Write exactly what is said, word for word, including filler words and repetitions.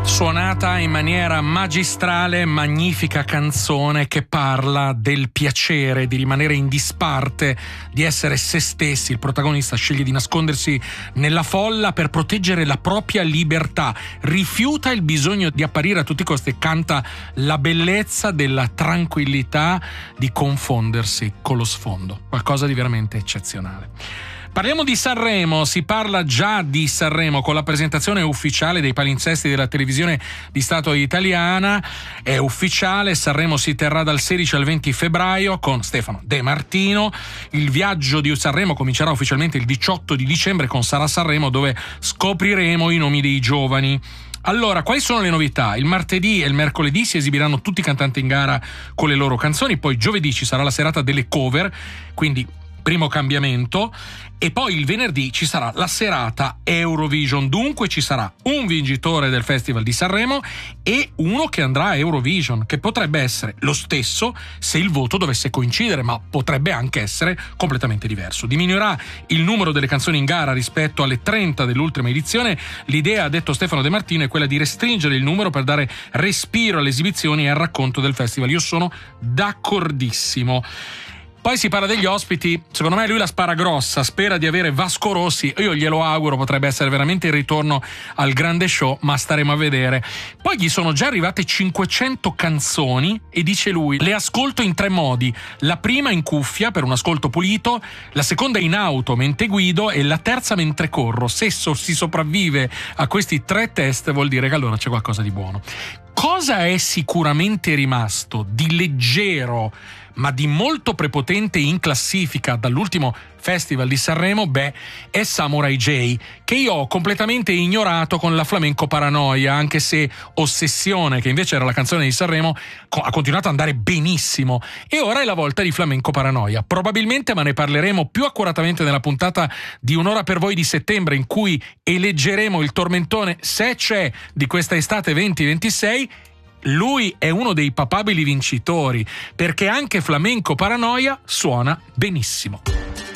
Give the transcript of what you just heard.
Suonata in maniera magistrale, magnifica canzone che parla del piacere di rimanere in disparte, di essere se stessi. Il protagonista sceglie di nascondersi nella folla per proteggere la propria libertà, rifiuta il bisogno di apparire a tutti i costi e canta la bellezza della tranquillità di confondersi con lo sfondo. Qualcosa di veramente eccezionale. Parliamo di Sanremo, si parla già di Sanremo con la presentazione ufficiale dei palinsesti della televisione di Stato italiana. È ufficiale, Sanremo si terrà dal sedici al venti febbraio con Stefano De Martino. Il viaggio di Sanremo comincerà ufficialmente il diciotto di dicembre con Sarà Sanremo, dove scopriremo i nomi dei giovani. Allora, quali sono le novità? Il martedì e il mercoledì si esibiranno tutti i cantanti in gara con le loro canzoni, poi giovedì ci sarà la serata delle cover, quindi primo cambiamento, e poi il venerdì ci sarà la serata Eurovision. Dunque ci sarà un vincitore del Festival di Sanremo e uno che andrà a Eurovision, che potrebbe essere lo stesso se il voto dovesse coincidere, ma potrebbe anche essere completamente diverso. Diminuirà il numero delle canzoni in gara rispetto alle trenta dell'ultima edizione. L'idea, ha detto Stefano De Martino, è quella di restringere il numero per dare respiro alle esibizioni e al racconto del festival. Io sono d'accordissimo. Poi si parla degli ospiti, secondo me lui la spara grossa, spera di avere Vasco Rossi, io glielo auguro, potrebbe essere veramente il ritorno al grande show, ma staremo a vedere. Poi gli sono già arrivate cinquecento canzoni e dice lui: le ascolto in tre modi, la prima in cuffia per un ascolto pulito, la seconda in auto mentre guido e la terza mentre corro. Se so- si sopravvive a questi tre test vuol dire che allora c'è qualcosa di buono. Cosa è sicuramente rimasto di leggero ma di molto prepotente in classifica dall'ultimo Festival di Sanremo? Beh, è Samurai J, che io ho completamente ignorato con la Flamenco Paranoia, anche se Ossessione, che invece era la canzone di Sanremo, ha continuato ad andare benissimo, e ora è la volta di Flamenco Paranoia. Probabilmente, ma ne parleremo più accuratamente nella puntata di Un'ora per voi di settembre, in cui eleggeremo il tormentone, se c'è, di questa estate venti ventisei. Lui è uno dei papabili vincitori, perché anche Flamenco Paranoia suona benissimo.